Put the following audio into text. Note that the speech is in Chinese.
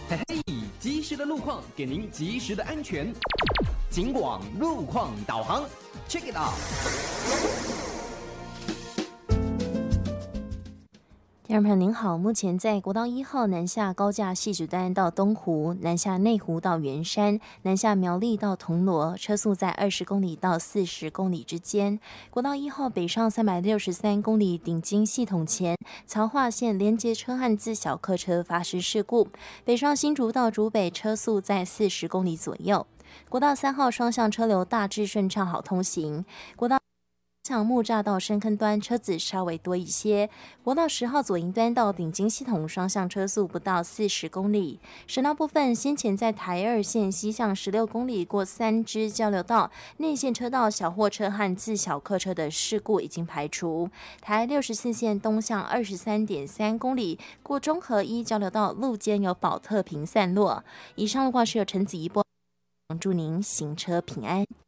嘿嘿，及时的路况给您及时的安全。警广路况导航 ，check it out。 听众朋友您好，目前在国道1号南下高架汐止段到东湖，南下内湖到圆山，南下苗栗到铜锣，车速在20公里到40公里之间。国道1号北上363公里顶金系统前，曹化线连接车和自小客车发生事故，北上新竹到竹北车速在40公里左右。国道3号双向车流大致顺畅好通行，国道向木栅到深坑端车子稍微多一些，国道10号左营端到顶金系统双向车速不到40公里。省道部分，先前在台2线西向16公里过3支交流道内线车道小货车和自小客车的事故已经排除。台64线东向23.3公里过中和1交流道路肩有保特瓶散落。以上路况是由陈子怡播，祝您行车平安。